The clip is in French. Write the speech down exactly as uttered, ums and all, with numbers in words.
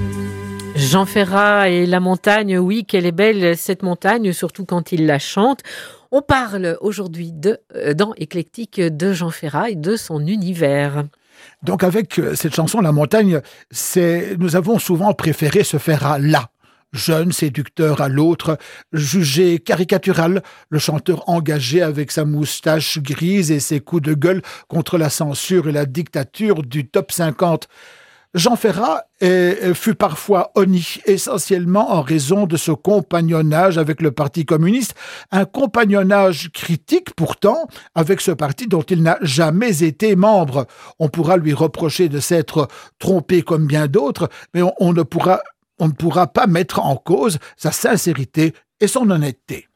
Jean Ferrat et la montagne, oui, qu'elle est belle cette montagne, surtout quand il la chante. On parle aujourd'hui de, euh, dans Éclectique de Jean Ferrat et de son univers. Donc avec euh, cette chanson, La Montagne, c'est, nous avons souvent préféré se faire à la. Jeune, séducteur à l'autre, jugé caricatural, le chanteur engagé avec sa moustache grise et ses coups de gueule contre la censure et la dictature du top cinquante. Jean Ferrat est, fut parfois honni, essentiellement en raison de ce compagnonnage avec le Parti communiste, un compagnonnage critique pourtant avec ce parti dont il n'a jamais été membre. On pourra lui reprocher de s'être trompé comme bien d'autres, mais on, on ne pourra, on ne pourra pas mettre en cause sa sincérité et son honnêteté.